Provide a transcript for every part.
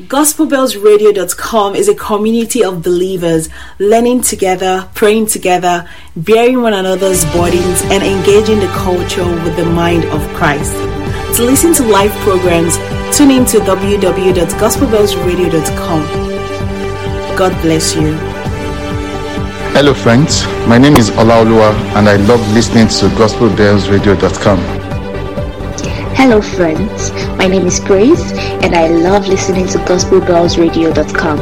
GospelBellsRadio.com is a community of believers learning together, praying together, bearing one another's burdens, and engaging the culture with the mind of Christ. To listen to live programs, tune in to www.gospelbellsradio.com. God bless you. Hello friends, my name is Olaoluwa and I love listening to GospelBellsRadio.com. Hello friends, my name is Grace and I love listening to GospelBellsRadio.com.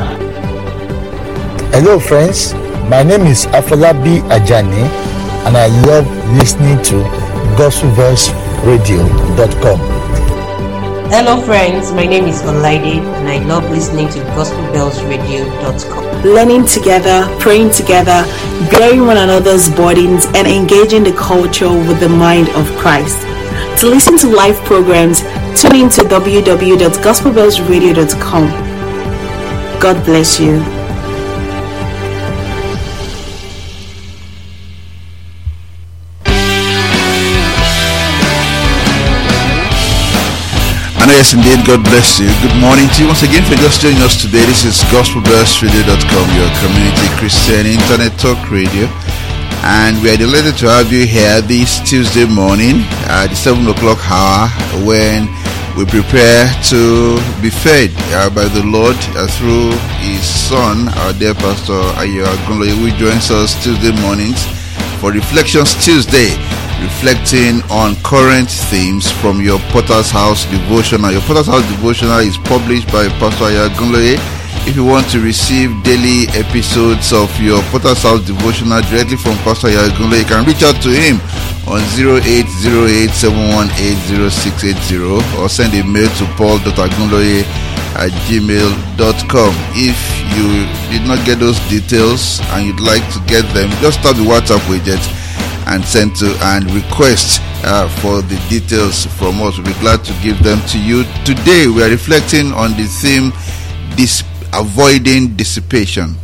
Hello friends, my name is Afolabi Ajani and I love listening to GospelBellsRadio.com. Hello friends, my name is Olaide and I love listening to GospelBellsRadio.com. Learning together, praying together, bearing one another's burdens, and engaging the culture with the mind of Christ. To listen to live programs, tune in to www.gospelbellsradio.com. God bless you. And yes, indeed, God bless you. Good morning to you once again for just joining us today. This is GospelBellsRadio.com, your community Christian internet talk radio. And we are delighted to have you here this Tuesday morning at the 7 o'clock hour when we prepare to be fed by the Lord through His Son, our dear Pastor Ayo Agunloye, who joins us Tuesday mornings for Reflections Tuesday, reflecting on current themes from your Potter's House devotional. Your Potter's House devotional is published by Pastor Ayo Agunloye. If you want to receive daily episodes of your Potter's House devotional directly from Pastor Ayo Agunloye, you can reach out to him on 0808-718-0680 or send a mail to paul.agunloye@gmail.com. If you did not get those details and you'd like to get them, just tap the WhatsApp widget and send to and request for the details from us. We'll be glad to give them to you. Today we are reflecting on the theme avoiding dissipation.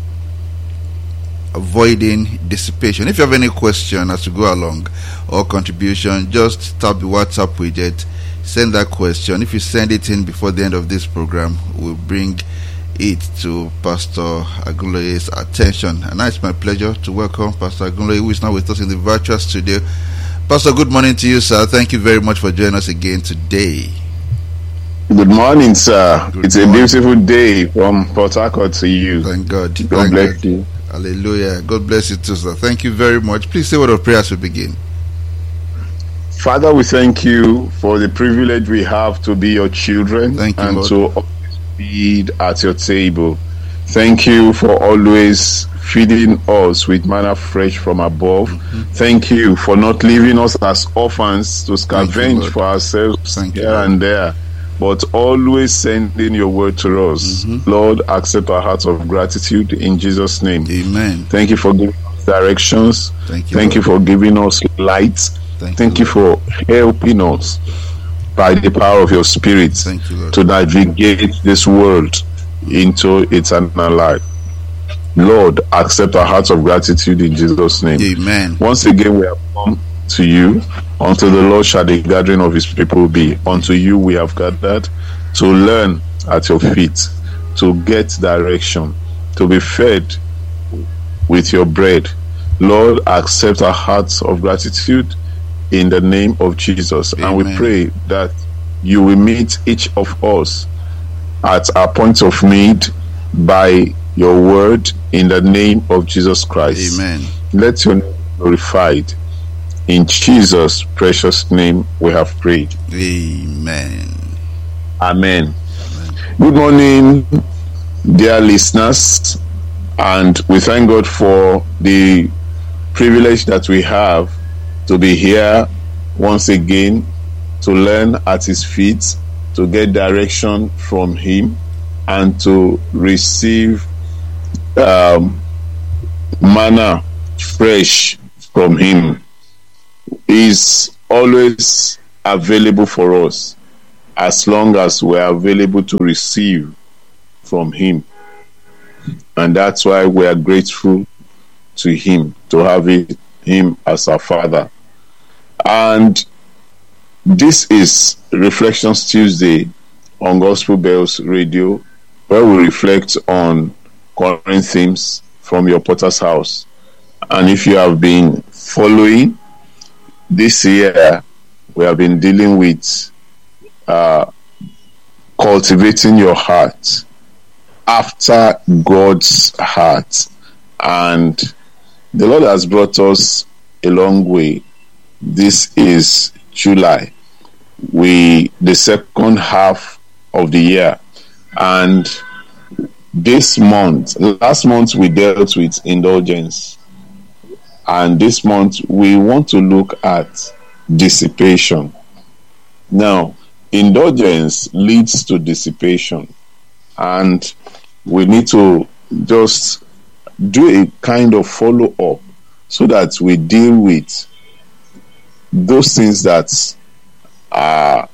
Avoiding dissipation. If you have any question as we go along or contribution, just tap the WhatsApp widget, send that question. If you send it in before the end of this program, we'll bring it to Pastor Agunloye's attention. And now it's my pleasure to welcome Pastor Agunloye, who is now with us in the virtual studio. Pastor, good morning to you, sir. Thank you very much for joining us again today. Good morning, sir. It's a beautiful day from Port Harcourt to you. Thank God. God bless you. Hallelujah. God bless you too, sir. Thank you very much. Please say a word of prayer as we begin. Father, we thank you for the privilege we have to be your children. Thank you, and Lord. to always feed at your table. Thank you for always feeding us with manna fresh from above. Thank you for not leaving us as orphans to scavenge for ourselves here and there, but always sending your word to us. Lord, accept our hearts of gratitude in Jesus' name. Amen. Thank you for giving us directions. Thank you for giving us light. Thank you for helping us by the power of your Spirit to navigate this world into eternal life. Lord, accept our hearts of gratitude in Jesus' name. Amen. Once again, we have come to you. Unto the Lord shall the gathering of his people be. Unto you we have gathered to learn at your feet, to get direction, to be fed with your bread. Lord, accept our hearts of gratitude in the name of Jesus. Amen. And we pray that you will meet each of us at our point of need by your word in the name of Jesus Christ. Amen. Let your name be glorified. In Jesus' precious name we have prayed. Amen. Amen. Good morning, dear listeners, and we thank God for the privilege that we have to be here once again to learn at his feet, to get direction from him, and to receive manna fresh from him. Is always available for us as long as we are available to receive from him. And that's why we are grateful to him, to have him as our Father. And this is Reflections Tuesday on Gospel Bells Radio where we reflect on current themes from your Potter's House. And if you have been following, this year we have been dealing with cultivating your heart after God's heart. And the Lord has brought us a long way. This is July, the second half of the year. And last month we dealt with indulgence. And this month we want to look at dissipation. Now, indulgence leads to dissipation. And we need to just do a kind of follow-up so that we deal with those things that are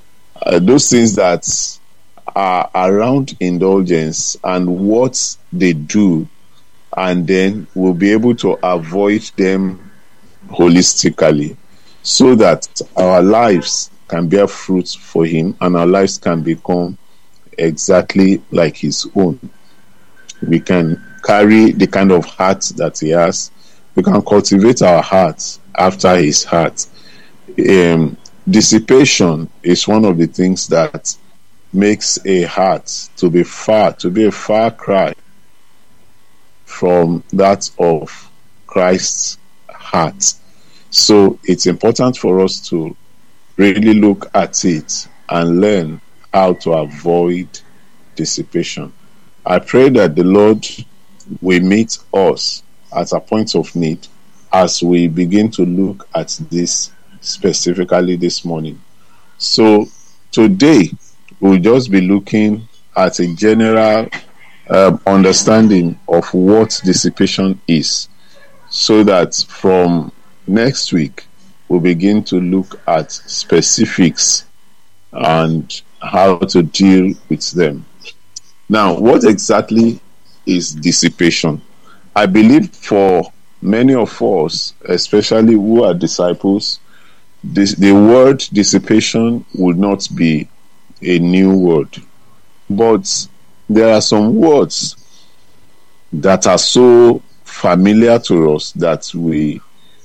around indulgence and what they do, and then we'll be able to avoid them holistically so that our lives can bear fruit for Him and our lives can become exactly like His own. We can carry the kind of heart that He has. We can cultivate our hearts after His heart. Dissipation is one of the things that makes a heart to be a far cry from that of Christ's heart. So it's important for us to really look at it and learn how to avoid dissipation. I pray that the Lord will meet us at a point of need as we begin to look at this specifically this morning. So today we'll just be looking at a general understanding of what dissipation is, so that from next week we'll begin to look at specifics and how to deal with them. Now, what exactly is dissipation? I believe for many of us, especially who are disciples, the word dissipation would not be a new word. But there are some words that are so familiar to us that we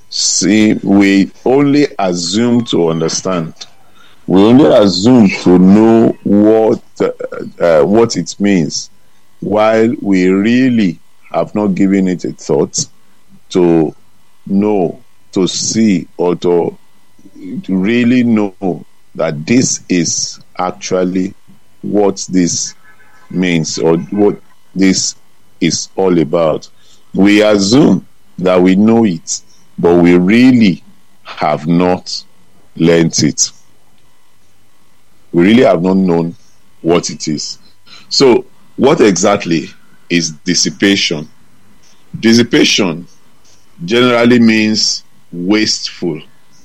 only assume to understand. We only assume to know what it means, while we really have not given it a thought to know, to see, or to really know that this is actually what this means or what this is all about. We assume that we know it, but we really have not learnt it. We really have not known what it is. So, what exactly is dissipation? Dissipation generally means wasteful,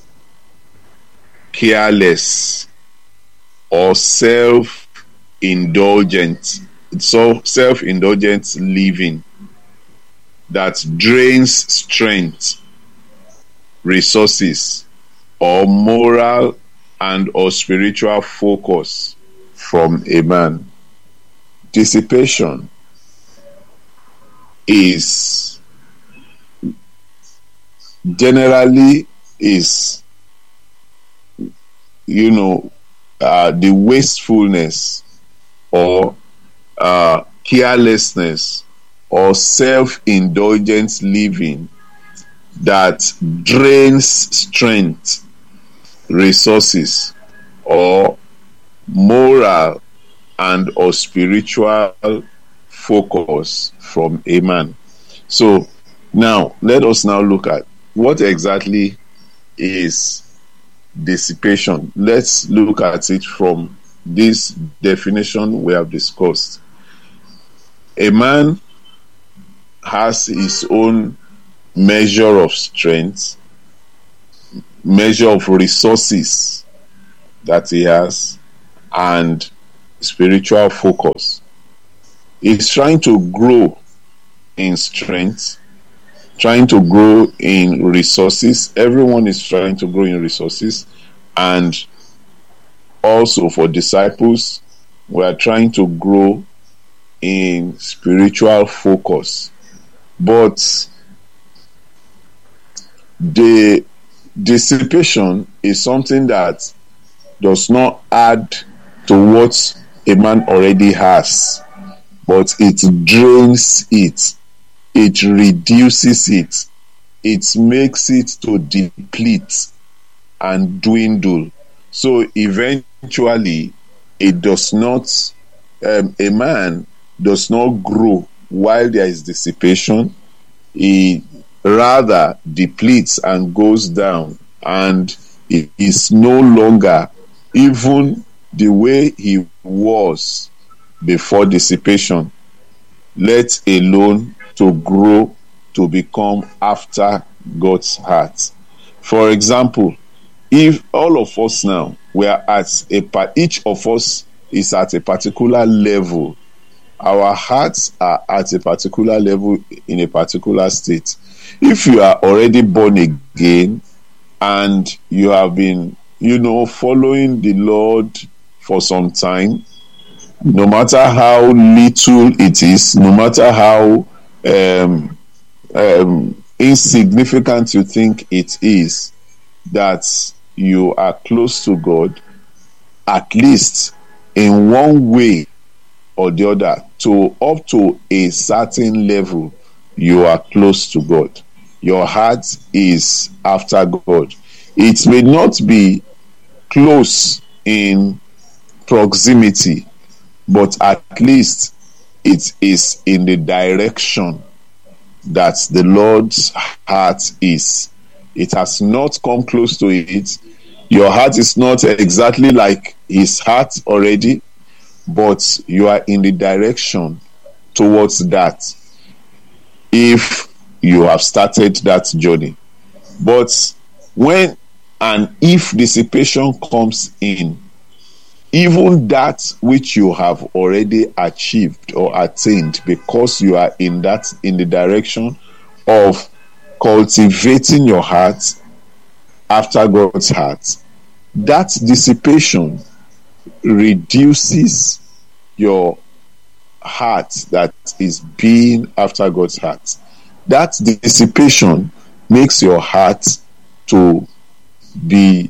careless, or self-indulgent living that drains strength, resources, or moral and or spiritual focus from a man. Dissipation is generally the wastefulness or carelessness or self-indulgent living that drains strength, resources, or moral and or spiritual focus from a man. So now let us now look at what exactly is dissipation. Let's look at it from this definition we have discussed. A man has his own measure of strength, measure of resources that he has, and spiritual focus. He's trying to grow in strength, trying to grow in resources. Everyone is trying to grow in resources. And also for disciples, we are trying to grow in spiritual focus. But the dissipation is something that does not add to what a man already has, but it drains it, it reduces it, it makes it to deplete and dwindle. So eventually it does not, a man does not grow while there is dissipation. He rather depletes and goes down, and it is no longer even the way he was before dissipation, let alone to grow to become after God's heart. For example, if all of us now, we are at each of us is at a particular level, our hearts are at a particular level in a particular state. If you are already born again and you have been, following the Lord for some time, no matter how little it is, no matter how insignificant you think it is, that you are close to God, at least in one way or the other, to up to a certain level, you are close to God. Your heart is after God. It may not be close in proximity, but at least it is in the direction that the Lord's heart is. It has not come close to it. Your heart is not exactly like his heart already, but you are in the direction towards that, if you have started that journey. But when and if dissipation comes in, even that which you have already achieved or attained, because you are in the direction of cultivating your heart after God's heart, that dissipation reduces your heart that is being after God's heart. That dissipation makes your heart to be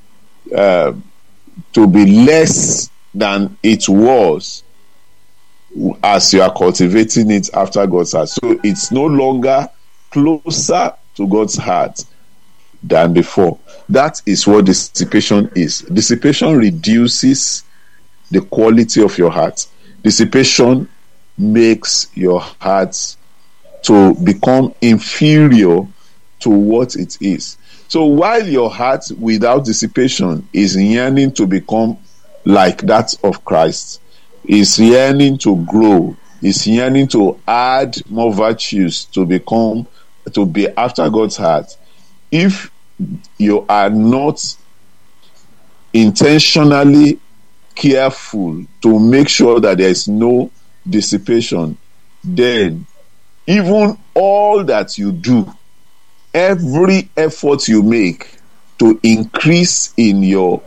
less than it was as you are cultivating it after God's heart. So it's no longer closer to God's heart than before. That is what dissipation is. Dissipation reduces the quality of your heart. Dissipation makes your heart to become inferior to what it is. So while your heart without dissipation is yearning to become like that of Christ, is yearning to grow, is yearning to add more virtues to be after God's heart, if you are not intentionally careful to make sure that there is no dissipation, then even all that you do, every effort you make to increase in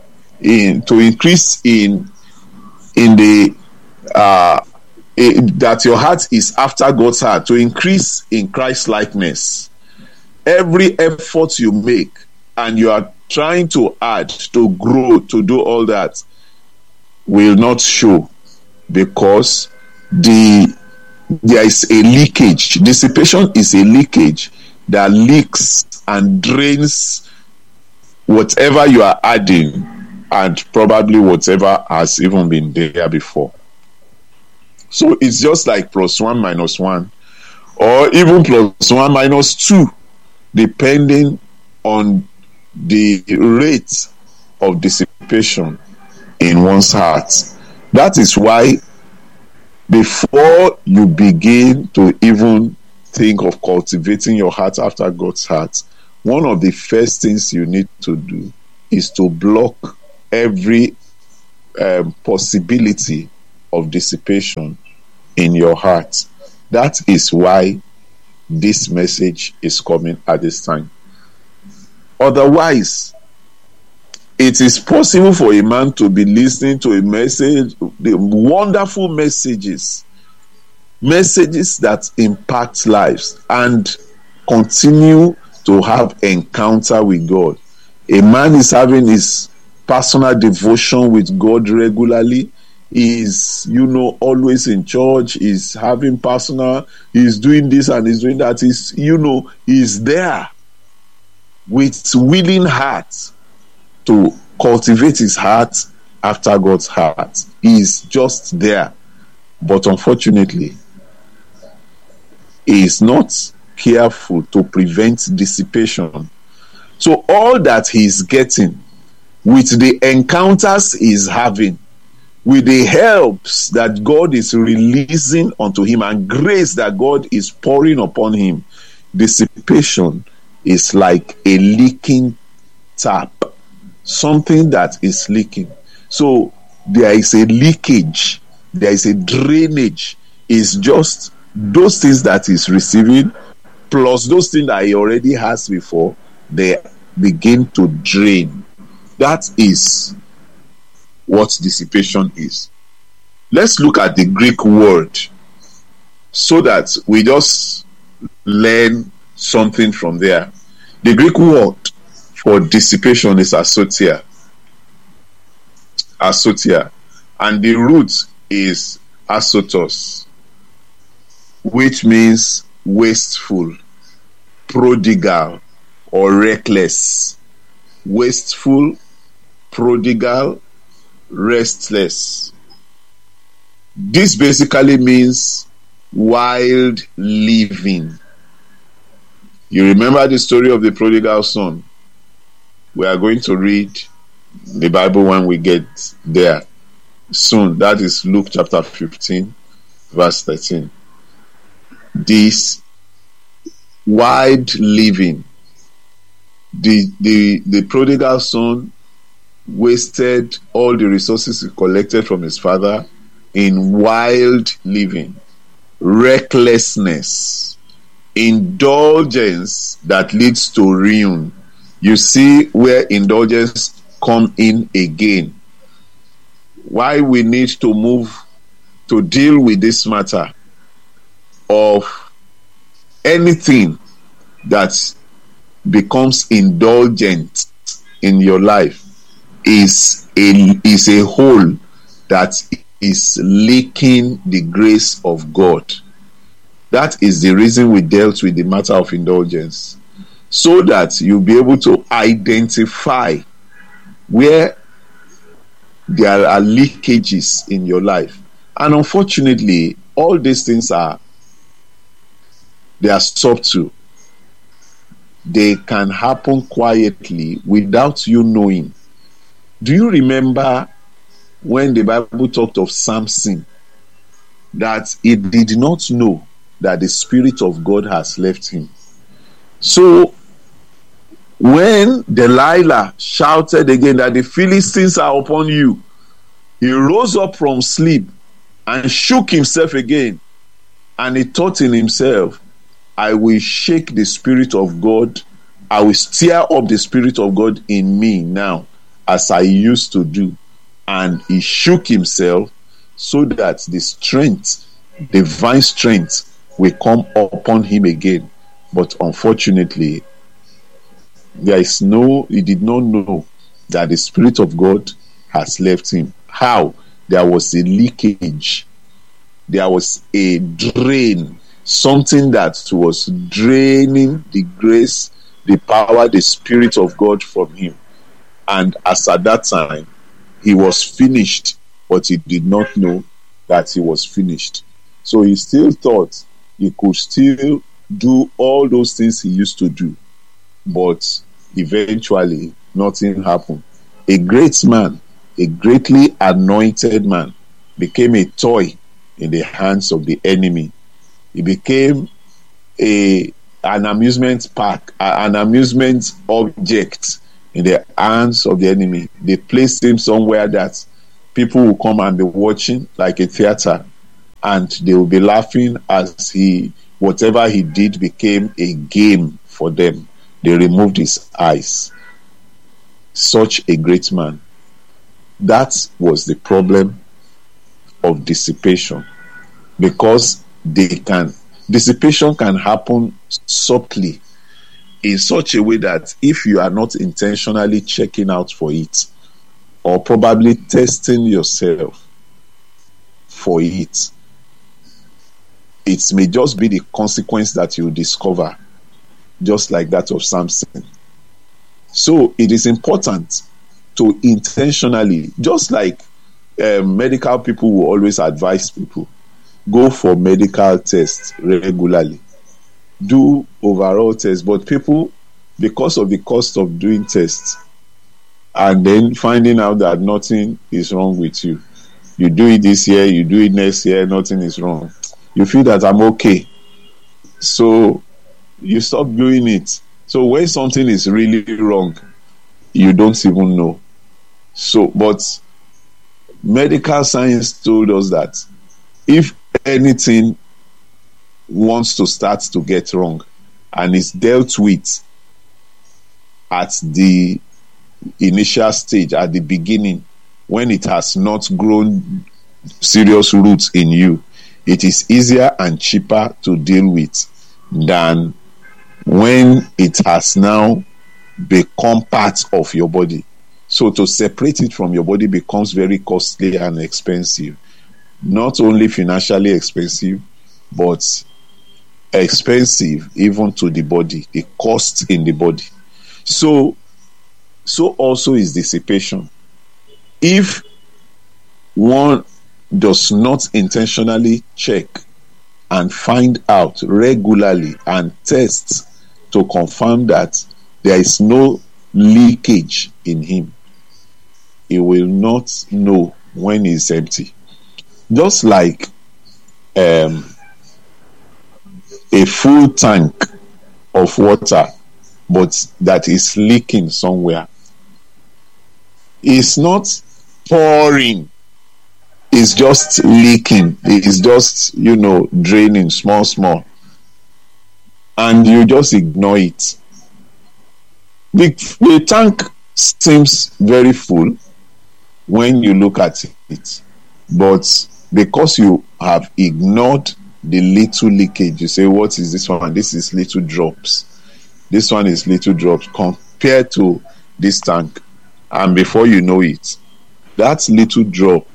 that your heart is after God's heart, to increase in Christ likeness, every effort you make and you are trying to add, to grow, to do all that, will not show, because there is a leakage. Dissipation is a leakage that leaks and drains whatever you are adding and probably whatever has even been there before. So it's just like +1 - 1, or even +1 - 2, depending on the rate of dissipation in one's heart. That is why before you begin to even think of cultivating your heart after God's heart, one of the first things you need to do is to block every possibility of dissipation in your heart. That is why this message is coming at this time. Otherwise, it is possible for a man to be listening to a message, the wonderful messages, messages that impact lives, and continue to have encounter with God. A man is having his personal devotion with God regularly, is always in church, is having personal, is doing this and is doing that, is there with willing heart to cultivate his heart after God's heart. He's just there, but unfortunately he is not careful to prevent dissipation. So all that he's getting with the encounters he's having, with the helps that God is releasing unto him and grace that God is pouring upon him, dissipation is like a leaking tap, something that is leaking. So there is a leakage, there is a drainage. It's just those things that he's receiving plus those things that he already has before, they begin to drain. That is what dissipation is. Let's look at the Greek word so that we just learn something from there. The Greek word for dissipation is asotia. Asotia. And the root is asotos, which means wasteful, prodigal, or reckless. Wasteful, prodigal, restless. This basically means wild living. You remember the story of the prodigal son? We are going to read the Bible when we get there soon. That is Luke chapter 15, verse 13. This wild living. The prodigal son wasted all the resources he collected from his father in wild living, recklessness, indulgence that leads to ruin. You see where indulgence come in again. Why we need to move to deal with this matter of anything that becomes indulgent in your life is a hole that is leaking the grace of God. That is the reason we dealt with the matter of indulgence, so that you'll be able to identify where there are leakages in your life. And unfortunately, all these things are subtle. They can happen quietly without you knowing. Do you remember when the Bible talked of Samson, that he did not know that the Spirit of God has left him? So when Delilah shouted again that the Philistines are upon you, he rose up from sleep and shook himself again, and he thought in himself, I will shake the Spirit of God, I will stir up the Spirit of God in me now, as I used to do. And he shook himself so that the strength, divine strength, will come upon him again. But unfortunately, he did not know that the Spirit of God has left him. How? There was a leakage. There was a drain. Something that was draining the grace, the power, the Spirit of God from him. And as at that time, he was finished, but he did not know that he was finished. So he still thought he could still do all those things he used to do. But eventually, nothing happened. A great man, a greatly anointed man, became a toy in the hands of the enemy. He became an amusement park, an amusement object in the hands of the enemy. They placed him somewhere that people will come and be watching, like a theater, and they will be laughing as whatever he did became a game for them. They removed his eyes. Such a great man. That was the problem of dissipation, because dissipation can happen subtly in such a way that if you are not intentionally checking out for it, or probably testing yourself for it, it may just be the consequence that you discover, just like that of Samson. So it is important to intentionally, just like medical people will always advise people, go for medical tests regularly, do overall tests. But people, because of the cost of doing tests and then finding out that nothing is wrong with you, you do it this year, you do it next year, nothing is wrong, you feel that I'm okay, so you stop doing it. So when something is really wrong, you don't even know. So, but medical science told us that if anything wants to start to get wrong and is dealt with at the initial stage, at the beginning, when it has not grown serious roots in you, it is easier and cheaper to deal with than when it has now become part of your body. So to separate it from your body becomes very costly and expensive. Not only financially expensive, but expensive even to the body, the cost in the body. So also is dissipation. If one does not intentionally check and find out regularly and test to confirm that there is no leakage in him, he will not know when he's empty. Just like a full tank of water, but that is leaking somewhere. It's not pouring, it's just leaking, it's just, draining small, and you just ignore it. The tank seems very full when you look at it, but because you have ignored the little leakage, you say, what is this one? This is little drops. This one is little drops compared to this tank. And before you know it, that little drop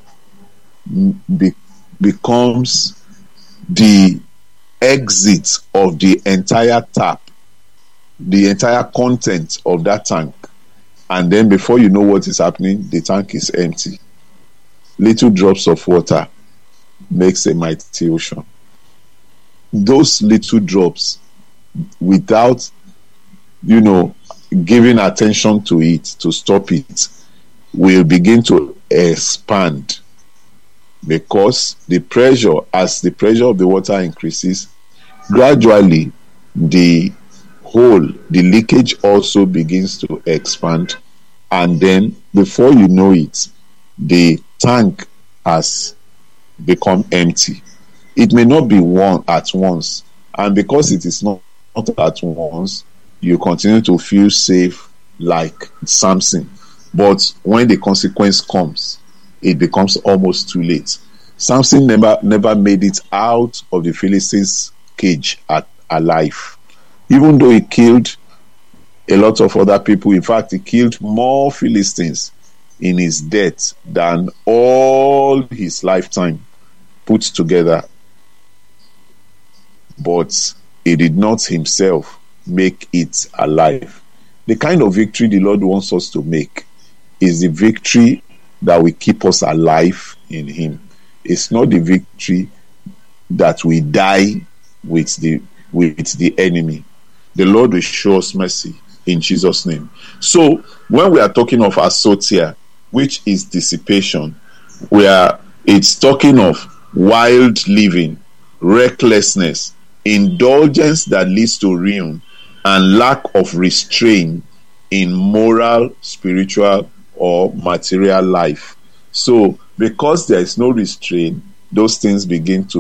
becomes the exit of the entire tap, the entire content of that tank. And then before you know what is happening, the tank is empty. Little drops of water makes a mighty ocean. Those little drops, without giving attention to it, to stop it, will begin to expand, because as the pressure of the water increases, gradually the leakage also begins to expand, and then before you know it, the tank has become empty. It may not be one at once, and because it is not at once, you continue to feel safe like Samson. But when the consequence comes, it becomes almost too late. Samson never made it out of the Philistines' cage alive. Even though he killed a lot of other people, in fact, he killed more Philistines in his death than all his lifetime put together. But he did not himself make it alive. The kind of victory the Lord wants us to make is the victory that will keep us alive in him. It's not the victory that we die with the enemy. The Lord will show us mercy in Jesus' name. So when we are talking of asotia, which is dissipation, it's talking of wild living, recklessness, indulgence that leads to ruin, and lack of restraint in moral, spiritual, or material life. So because there is no restraint, those things begin to